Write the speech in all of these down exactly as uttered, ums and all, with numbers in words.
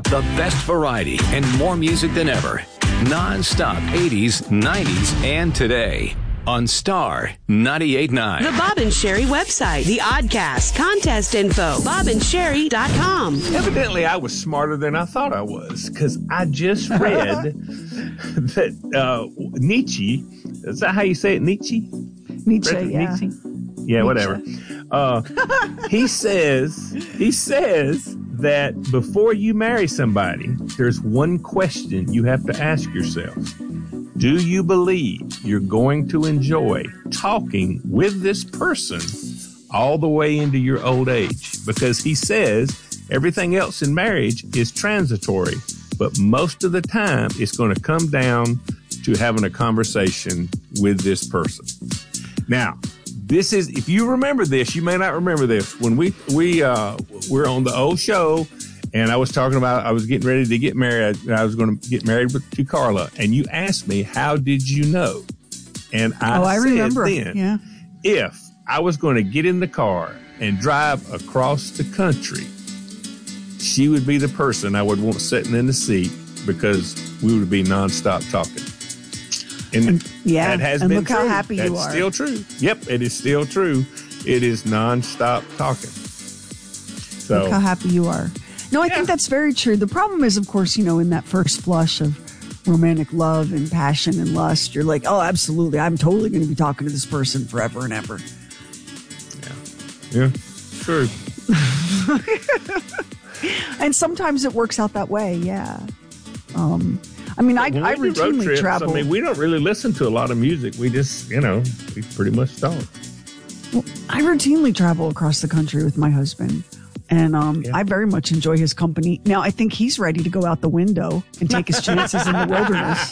The best variety and more music than ever. Non-stop eighties, nineties, and today on Star ninety-eight point nine. The Bob and Sherry website, the Oddcast, contest info, bob and sherry dot com. Evidently, I was smarter than I thought I was, because I just read that uh, Nietzsche, is that how you say it, Nietzsche? Nietzsche, Friedrich yeah. Nietzsche? Yeah, whatever. Uh, he says, he says that before you marry somebody, there's one question you have to ask yourself. Do you believe you're going to enjoy talking with this person all the way into your old age? Because he says everything else in marriage is transitory, but most of the time it's going to come down to having a conversation with this person. Now, this is, if you remember this, you may not remember this. When we, we, uh, we're on the old show, and I was talking about, I was getting ready to get married. I was going to get married with, to Carla. And you asked me, how did you know? And I oh, I said remember. then, yeah. if I was going to get in the car and drive across the country, she would be the person I would want sitting in the seat, because we would be nonstop talking. And, and yeah, that has and been look true. how happy That's you are. Still true. Yep, it is still true. It is nonstop talking. So, look how happy you are. No, I yeah. think that's very true. The problem is, of course, you know, in that first flush of romantic love and passion and lust, you're like, oh, absolutely, I'm totally going to be talking to this person forever and ever. Yeah, yeah, true. And sometimes it works out that way, yeah. Um, I mean, I, when I we do road routinely trips, travel. I mean, we don't really listen to a lot of music. We just, you know, we pretty much talk. Well, I routinely travel across the country with my husband. And um, yeah. I very much enjoy his company. Now, I think he's ready to go out the window and take his chances in the wilderness.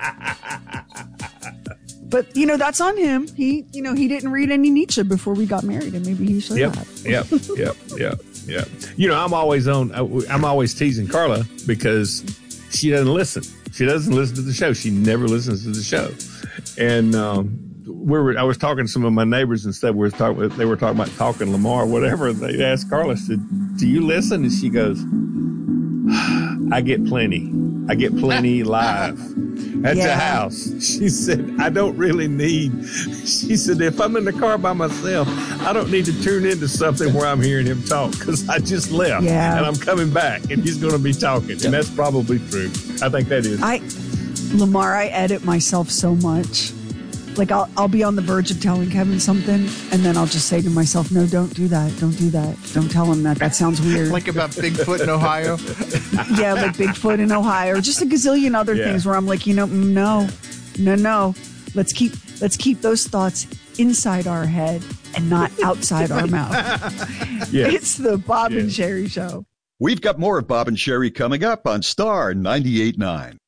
But, you know, that's on him. He, you know, he didn't read any Nietzsche before we got married, and maybe he should yep, have. Yep, yep, yep, yep. You know, I'm always on, I'm always teasing Carla because she doesn't listen. She doesn't listen to the show. She never listens to the show. And, um, we were, I was talking to some of my neighbors and stuff. We were talking, they were talking about talking Lamar, whatever. And they asked Carla, said, do you listen? And she goes, I get plenty. I get plenty live at yeah. the house. She said, I don't really need, she said, if I'm in the car by myself, I don't need to tune into something where I'm hearing him talk, because I just left yeah. and I'm coming back and he's going to be talking. And that's probably true. I think that is. I, Lamar, I edit myself so much. Like, I'll I'll be on the verge of telling Kevin something, and then I'll just say to myself, no, don't do that. Don't do that. Don't tell him that. That sounds weird. Like about Bigfoot in Ohio? Yeah, like Bigfoot in Ohio. Just a gazillion other yeah. things where I'm like, you know, no, no, no. Let's keep let's keep those thoughts inside our head and not outside our mouth. Yes. It's the Bob yes. and Sherry Show. We've got more of Bob and Sherry coming up on Star ninety-eight point nine.